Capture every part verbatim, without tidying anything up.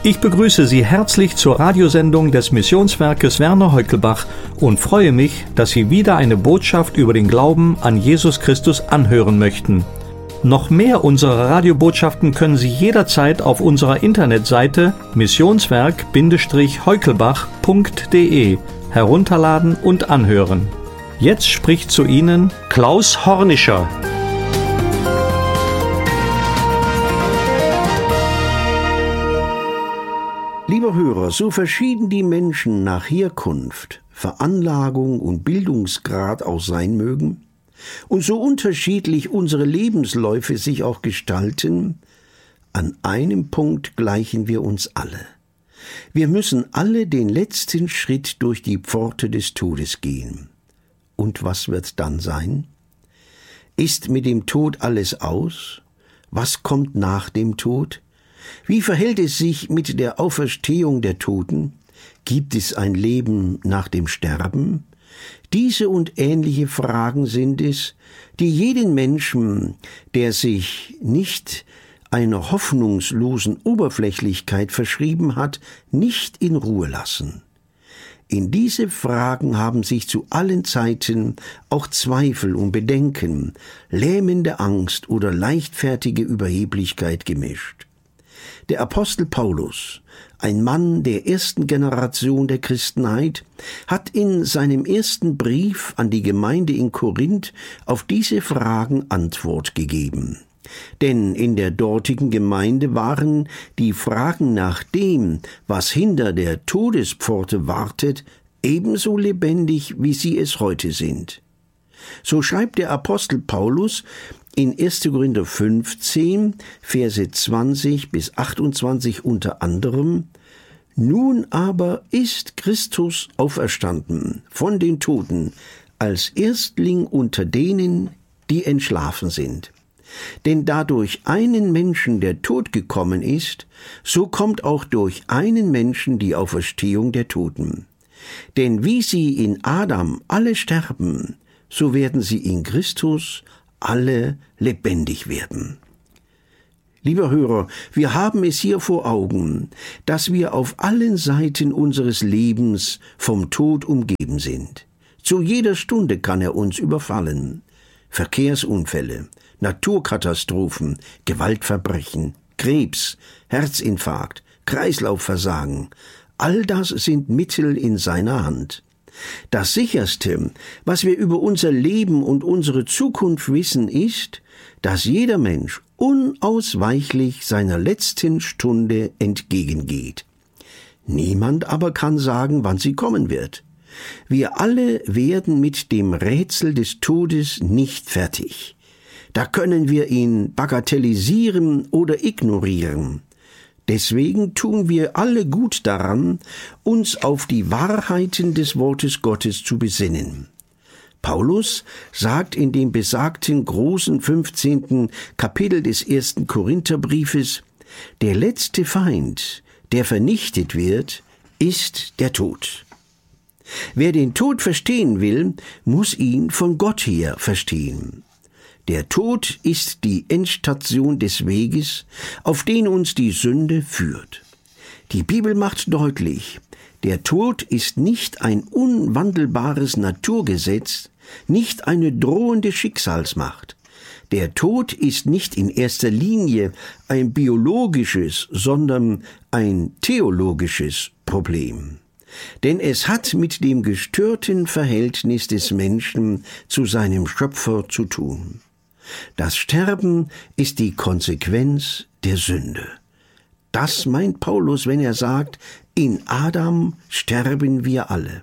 Ich begrüße Sie herzlich zur Radiosendung des Missionswerkes Werner Heukelbach und freue mich, dass Sie wieder eine Botschaft über den Glauben an Jesus Christus anhören möchten. Noch mehr unserer Radiobotschaften können Sie jederzeit auf unserer Internetseite missionswerk Heukelbach punkt de herunterladen und anhören. Jetzt spricht zu Ihnen Klaus Hornischer. Lieber Hörer, so verschieden die Menschen nach Herkunft, Veranlagung und Bildungsgrad auch sein mögen und so unterschiedlich unsere Lebensläufe sich auch gestalten, an einem Punkt gleichen wir uns alle. Wir müssen alle den letzten Schritt durch die Pforte des Todes gehen. Und was wird dann sein? Ist mit dem Tod alles aus? Was kommt nach dem Tod? Wie verhält es sich mit der Auferstehung der Toten? Gibt es ein Leben nach dem Sterben? Diese und ähnliche Fragen sind es, die jeden Menschen, der sich nicht einer hoffnungslosen Oberflächlichkeit verschrieben hat, nicht in Ruhe lassen. In diese Fragen haben sich zu allen Zeiten auch Zweifel und Bedenken, lähmende Angst oder leichtfertige Überheblichkeit gemischt. Der Apostel Paulus, ein Mann der ersten Generation der Christenheit, hat in seinem ersten Brief an die Gemeinde in Korinth auf diese Fragen Antwort gegeben. Denn in der dortigen Gemeinde waren die Fragen nach dem, was hinter der Todespforte wartet, ebenso lebendig, wie sie es heute sind. So schreibt der Apostel Paulus in erster Korinther fünfzehn, Verse zwanzig bis achtundzwanzig unter anderem: Nun aber ist Christus auferstanden von den Toten als Erstling unter denen, die entschlafen sind. Denn da durch einen Menschen der Tod gekommen ist, so kommt auch durch einen Menschen die Auferstehung der Toten. Denn wie sie in Adam alle sterben, so werden sie in Christus alle lebendig werden. Lieber Hörer, wir haben es hier vor Augen, dass wir auf allen Seiten unseres Lebens vom Tod umgeben sind. Zu jeder Stunde kann er uns überfallen. Verkehrsunfälle, Naturkatastrophen, Gewaltverbrechen, Krebs, Herzinfarkt, Kreislaufversagen, all das sind Mittel in seiner Hand. Das Sicherste, was wir über unser Leben und unsere Zukunft wissen, ist, dass jeder Mensch unausweichlich seiner letzten Stunde entgegengeht. Niemand aber kann sagen, wann sie kommen wird. Wir alle werden mit dem Rätsel des Todes nicht fertig. Da können wir ihn bagatellisieren oder ignorieren. Deswegen tun wir alle gut daran, uns auf die Wahrheiten des Wortes Gottes zu besinnen. Paulus sagt in dem besagten großen fünfzehnten Kapitel des ersten Korintherbriefes: Der letzte Feind, der vernichtet wird, ist der Tod. Wer den Tod verstehen will, muss ihn von Gott her verstehen. Der Tod ist die Endstation des Weges, auf den uns die Sünde führt. Die Bibel macht deutlich, der Tod ist nicht ein unwandelbares Naturgesetz, nicht eine drohende Schicksalsmacht. Der Tod ist nicht in erster Linie ein biologisches, sondern ein theologisches Problem. Denn es hat mit dem gestörten Verhältnis des Menschen zu seinem Schöpfer zu tun. Das Sterben ist die Konsequenz der Sünde. Das meint Paulus, wenn er sagt, in Adam sterben wir alle.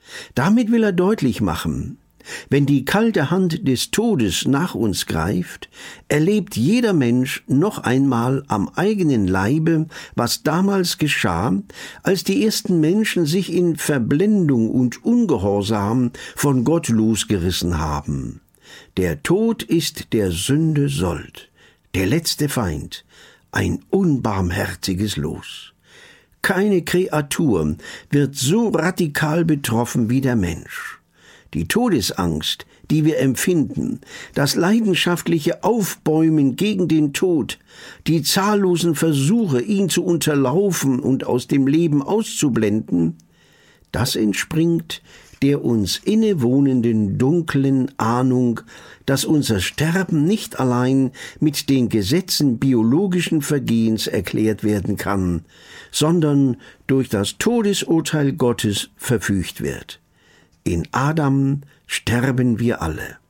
Damit will er deutlich machen, wenn die kalte Hand des Todes nach uns greift, erlebt jeder Mensch noch einmal am eigenen Leibe, was damals geschah, als die ersten Menschen sich in Verblendung und Ungehorsam von Gott losgerissen haben. Der Tod ist der Sünde Sold, der letzte Feind, ein unbarmherziges Los. Keine Kreatur wird so radikal betroffen wie der Mensch. Die Todesangst, die wir empfinden, das leidenschaftliche Aufbäumen gegen den Tod, die zahllosen Versuche, ihn zu unterlaufen und aus dem Leben auszublenden, das entspringt der uns innewohnenden dunklen Ahnung, dass unser Sterben nicht allein mit den Gesetzen biologischen Vergehens erklärt werden kann, sondern durch das Todesurteil Gottes verfügt wird. In Adam sterben wir alle.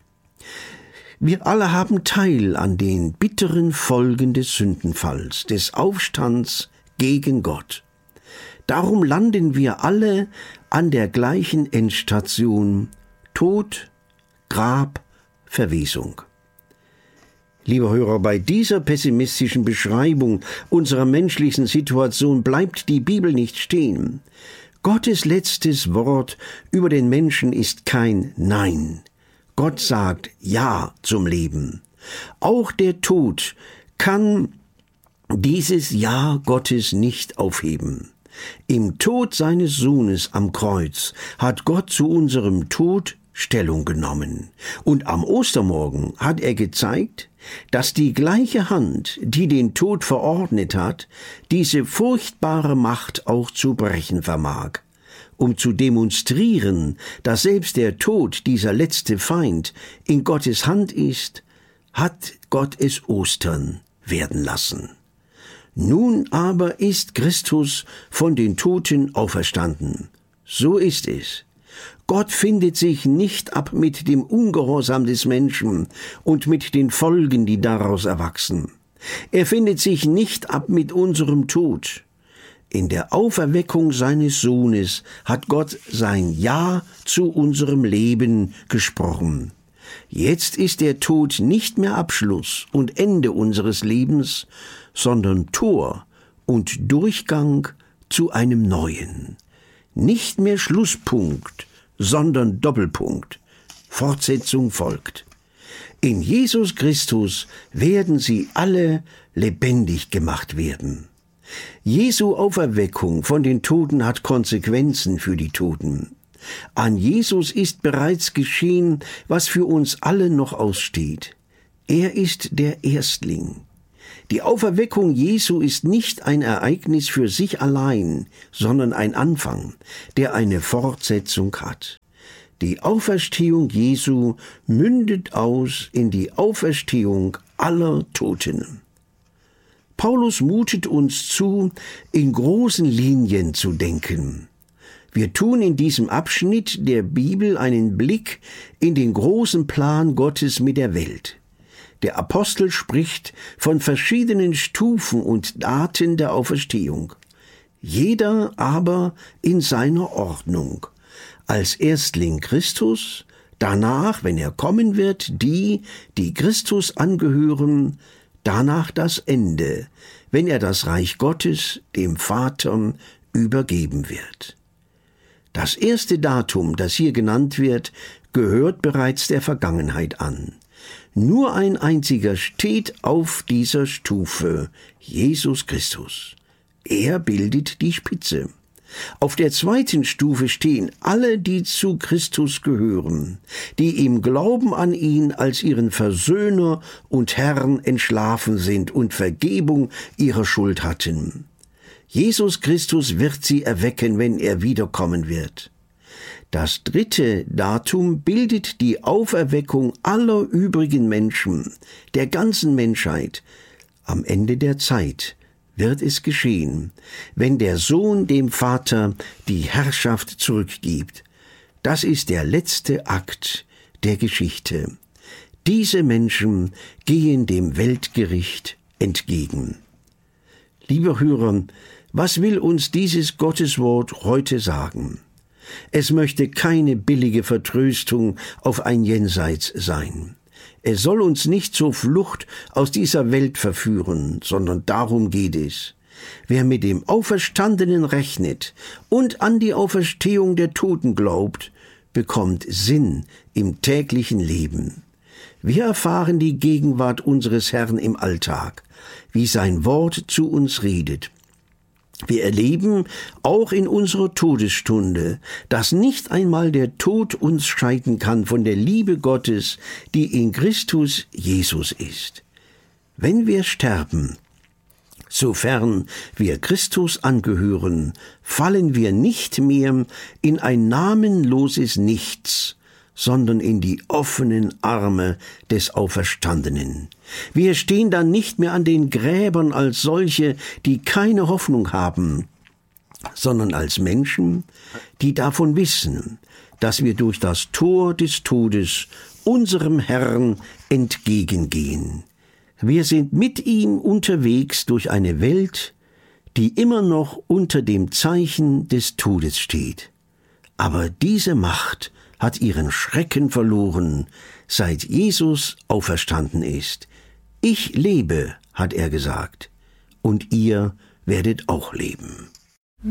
Wir alle haben Teil an den bitteren Folgen des Sündenfalls, des Aufstands gegen Gott. Darum landen wir alle an der gleichen Endstation: Tod, Grab, Verwesung. Lieber Hörer, bei dieser pessimistischen Beschreibung unserer menschlichen Situation bleibt die Bibel nicht stehen. Gottes letztes Wort über den Menschen ist kein Nein. Gott sagt Ja zum Leben. Auch der Tod kann dieses Ja Gottes nicht aufheben. Im Tod seines Sohnes am Kreuz hat Gott zu unserem Tod Stellung genommen. Und am Ostermorgen hat er gezeigt, dass die gleiche Hand, die den Tod verordnet hat, diese furchtbare Macht auch zu brechen vermag. Um zu demonstrieren, dass selbst der Tod, dieser letzte Feind, in Gottes Hand ist, hat Gott es Ostern werden lassen. Nun aber ist Christus von den Toten auferstanden. So ist es. Gott findet sich nicht ab mit dem Ungehorsam des Menschen und mit den Folgen, die daraus erwachsen. Er findet sich nicht ab mit unserem Tod. In der Auferweckung seines Sohnes hat Gott sein Ja zu unserem Leben gesprochen. Jetzt ist der Tod nicht mehr Abschluss und Ende unseres Lebens, sondern Tor und Durchgang zu einem neuen. Nicht mehr Schlusspunkt, sondern Doppelpunkt. Fortsetzung folgt. In Jesus Christus werden sie alle lebendig gemacht werden. Jesu Auferweckung von den Toten hat Konsequenzen für die Toten. An Jesus ist bereits geschehen, was für uns alle noch aussteht. Er ist der Erstling. Die Auferweckung Jesu ist nicht ein Ereignis für sich allein, sondern ein Anfang, der eine Fortsetzung hat. Die Auferstehung Jesu mündet aus in die Auferstehung aller Toten. Paulus mutet uns zu, in großen Linien zu denken. Wir tun in diesem Abschnitt der Bibel einen Blick in den großen Plan Gottes mit der Welt. Der Apostel spricht von verschiedenen Stufen und Daten der Auferstehung. Jeder aber in seiner Ordnung. Als Erstling Christus, danach, wenn er kommen wird, die, die Christus angehören, danach das Ende, wenn er das Reich Gottes dem Vater übergeben wird. Das erste Datum, das hier genannt wird, gehört bereits der Vergangenheit an. Nur ein einziger steht auf dieser Stufe, Jesus Christus. Er bildet die Spitze. Auf der zweiten Stufe stehen alle, die zu Christus gehören, die im Glauben an ihn als ihren Versöhner und Herrn entschlafen sind und Vergebung ihrer Schuld hatten. Jesus Christus wird sie erwecken, wenn er wiederkommen wird. Das dritte Datum bildet die Auferweckung aller übrigen Menschen, der ganzen Menschheit. Am Ende der Zeit wird es geschehen, wenn der Sohn dem Vater die Herrschaft zurückgibt. Das ist der letzte Akt der Geschichte. Diese Menschen gehen dem Weltgericht entgegen. Lieber Hörer, was will uns dieses Gotteswort heute sagen? Es möchte keine billige Vertröstung auf ein Jenseits sein. Es soll uns nicht zur Flucht aus dieser Welt verführen, sondern darum geht es. Wer mit dem Auferstandenen rechnet und an die Auferstehung der Toten glaubt, bekommt Sinn im täglichen Leben. Wir erfahren die Gegenwart unseres Herrn im Alltag, wie sein Wort zu uns redet. Wir erleben auch in unserer Todesstunde, dass nicht einmal der Tod uns scheiden kann von der Liebe Gottes, die in Christus Jesus ist. Wenn wir sterben, sofern wir Christus angehören, fallen wir nicht mehr in ein namenloses Nichts, sondern in die offenen Arme des Auferstandenen. Wir stehen dann nicht mehr an den Gräbern als solche, die keine Hoffnung haben, sondern als Menschen, die davon wissen, dass wir durch das Tor des Todes unserem Herrn entgegengehen. Wir sind mit ihm unterwegs durch eine Welt, die immer noch unter dem Zeichen des Todes steht. Aber diese Macht hat ihren Schrecken verloren, seit Jesus auferstanden ist. Ich lebe, hat er gesagt, und ihr werdet auch leben.